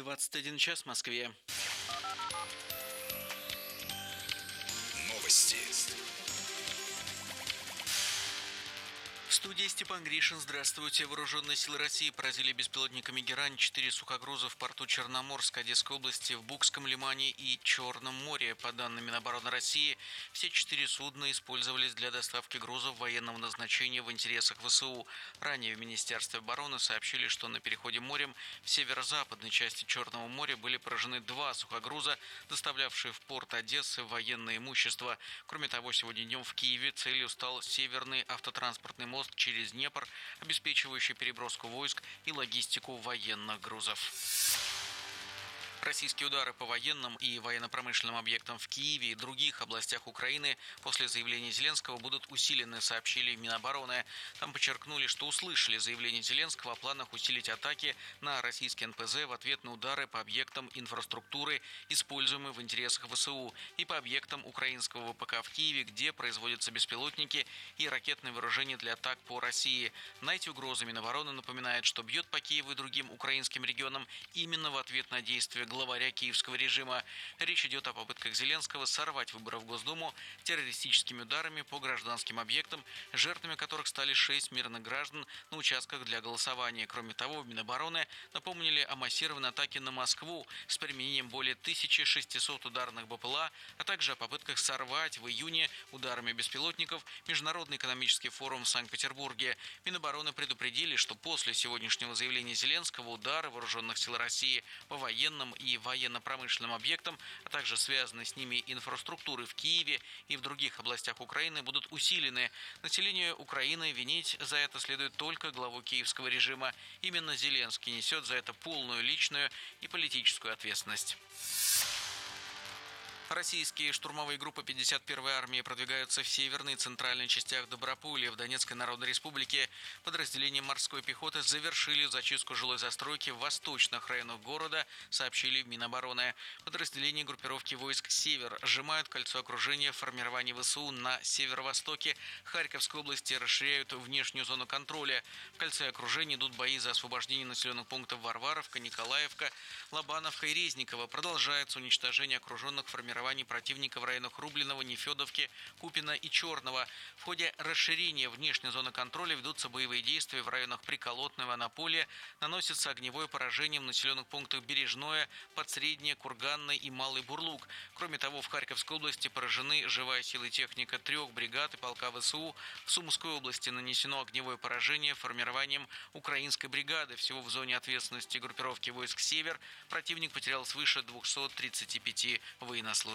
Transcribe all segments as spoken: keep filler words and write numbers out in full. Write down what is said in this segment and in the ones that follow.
двадцать один час в Москве. Новости. В студии Степан Гришин. Здравствуйте. Вооруженные силы России поразили беспилотниками «Герань» четыре сухогруза в порту Черноморск Одесской области, в Букском лимане и Черном море. По данным Минобороны России, все четыре судна использовались для доставки грузов военного назначения в интересах ВСУ. Ранее в Министерстве обороны сообщили, что на переходе морем в северо-западной части Черного моря были поражены два сухогруза, доставлявшие в порт Одессы военное имущество. Кроме того, сегодня днем в Киеве целью стал северный автотранспортный мост через Днепр, обеспечивающий переброску войск и логистику военных грузов. Российские удары по военным и военно-промышленным объектам в Киеве и других областях Украины после заявления Зеленского будут усилены, сообщили в Минобороны. Там подчеркнули, что услышали заявление Зеленского о планах усилить атаки на российский эн пэ зэ в ответ на удары по объектам инфраструктуры, используемые в интересах ВСУ, и по объектам украинского вэ пэ ка в Киеве, где производятся беспилотники и ракетное вооружение для атак по России. На эти угрозы Минобороны напоминает, что бьет по Киеву и другим украинским регионам именно в ответ на действия главаря киевского режима. Речь идет о попытках Зеленского сорвать выборы в Госдуму террористическими ударами по гражданским объектам, жертвами которых стали шесть мирных граждан на участках для голосования. Кроме того, в Минобороны напомнили о массированной атаке на Москву с применением более тысячи шестисот ударных бэ пэ эл а, а также о попытках сорвать в июне ударами беспилотников Международный экономический форум в Санкт-Петербурге. Минобороны предупредили, что после сегодняшнего заявления Зеленского удары вооруженных сил России по военным и военно-промышленным объектам, а также связанной с ними инфраструктуры в Киеве и в других областях Украины будут усилены. Населению Украины винить за это следует только главу киевского режима. Именно Зеленский несет за это полную личную и политическую ответственность. Российские штурмовые группы пятьдесят первой армии продвигаются в северной и центральной частях Доброполья. В Донецкой Народной Республике подразделения морской пехоты завершили зачистку жилой застройки в восточных районах города, сообщили в Минобороны. Подразделения группировки войск «Север» сжимают кольцо окружения формирования вэ эс у на северо-востоке Харьковской области, расширяют внешнюю зону контроля. В кольце окружения идут бои за освобождение населенных пунктов Варваровка, Николаевка, Лобановка и Резниково. Продолжается уничтожение окруженных формирований противника в районах Рублиного, Нефедовки, Купина и Черного. В ходе расширения внешней зоны контроля ведутся боевые действия в районах Приколотного, Анаполия, наносится огневое поражение в населенных пунктах Бережное, Подсреднее, Курганное и Малый Бурлук. Кроме того, в Харьковской области поражены живая сила и техника трех бригад и полка вэ эс у. В Сумской области нанесено огневое поражение формированием украинской бригады. Всего в зоне ответственности группировки войск «Север» противник потерял свыше двухсот тридцати пяти военнослужащих.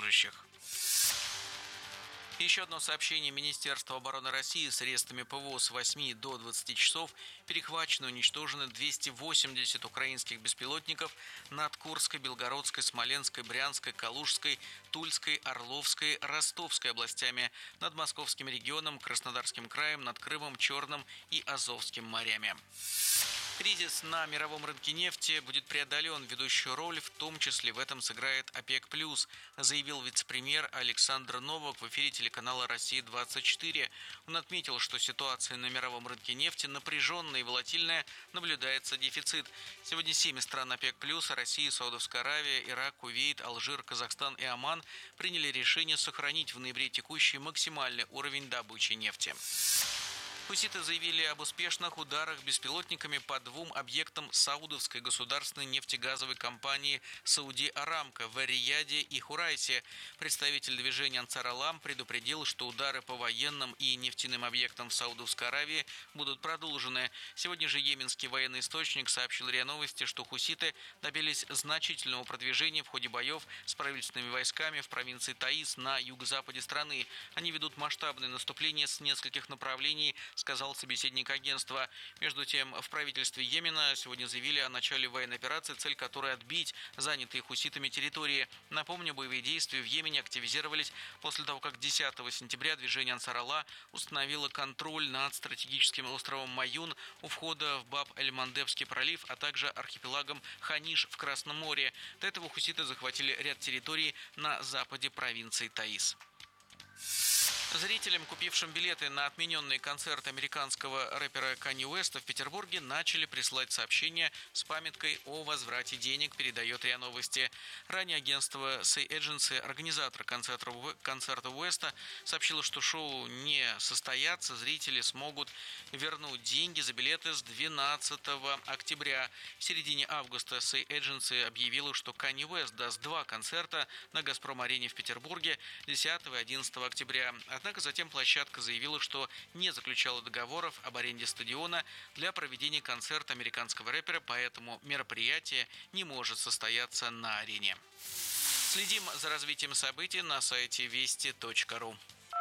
Еще одно сообщение Министерства обороны России: средствами пэ вэ о с восьми до двадцати часов перехвачено и уничтожено двести восемьдесят украинских беспилотников над Курской, Белгородской, Смоленской, Брянской, Калужской, Тульской, Орловской, Ростовской областями, над Московским регионом, Краснодарским краем, над Крымом, Черным и Азовским морями. Кризис на мировом рынке нефти будет преодолен. Ведущую роль в том числе в этом сыграет ОПЕК+, заявил вице-премьер Александр Новак в эфире телеканала «Россия двадцать четыре». Он отметил, что ситуация на мировом рынке нефти напряженная и волатильная, наблюдается дефицит. Сегодня семь стран ОПЕК+, Россия, Саудовская Аравия, Ирак, Кувейт, Алжир, Казахстан и Оман приняли решение сохранить в ноябре текущий максимальный уровень добычи нефти. Хуситы заявили об успешных ударах беспилотниками по двум объектам саудовской государственной нефтегазовой компании «Сауди Арамко» в Рияде и Хурайсе. Представитель движения «Ансар Алам» предупредил, что удары по военным и нефтяным объектам в Саудовской Аравии будут продолжены. Сегодня же йеменский военный источник сообщил РИА Новости, что хуситы добились значительного продвижения в ходе боев с правительственными войсками в провинции Таиз на юго-западе страны. Они ведут масштабное наступление с нескольких направлений, сказал собеседник агентства. Между тем, в правительстве Йемена сегодня заявили о начале военной операции, цель которой отбить занятые хуситами территории. Напомню, боевые действия в Йемене активизировались после того, как десятого сентября движение Ансар Алла установило контроль над стратегическим островом Маюн у входа в Баб-эль-Мандебский пролив, а также архипелагом Ханиш в Красном море. До этого хуситы захватили ряд территорий на западе провинции Таиз. Зрителям, купившим билеты на отмененный концерт американского рэпера Канье Уэста в Петербурге, начали присылать сообщения с памяткой о возврате денег, передает РИА Новости. Ранее агентство Say Agency, организатор концерта, концерта Уэста, сообщило, что шоу не состоятся, зрители смогут вернуть деньги за билеты с двенадцатого октября. В середине августа Say Agency объявила, что Канье Уэст даст два концерта на «Газпром-арене» в Петербурге десятого и одиннадцатого октября. Однако затем площадка заявила, что не заключала договоров об аренде стадиона для проведения концерта американского рэпера, поэтому мероприятие не может состояться на арене. Следим за развитием событий на сайте вести точка ру.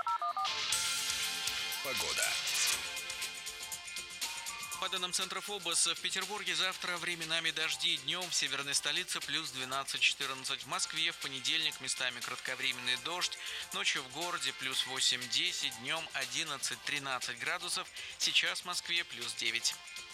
Погода. По данным Центра ФОБОС, в Петербурге завтра временами дожди, днем в северной столице плюс двенадцать-четырнадцать, в Москве в понедельник местами кратковременный дождь, ночью в городе плюс восемь-десять, днем одиннадцать-тринадцать градусов, сейчас в Москве плюс девять.